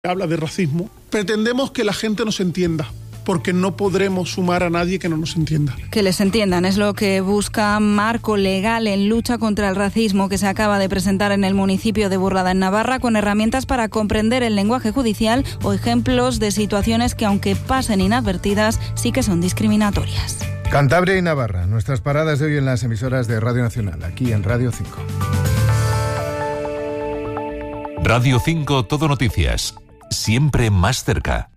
habla de racismo, pretendemos que la gente nos entienda, porque no podremos sumar a nadie que no nos entienda. Que les entiendan es lo que busca Marco Legal en Lucha contra el Racismo, que se acaba de presentar en el municipio de Burlada, en Navarra, con herramientas para comprender el lenguaje judicial o ejemplos de situaciones que, aunque pasen inadvertidas, sí que son discriminatorias. Cantabria y Navarra, nuestras paradas de hoy en las emisoras de Radio Nacional, aquí en Radio 5. Radio 5 Todo Noticias, siempre más cerca.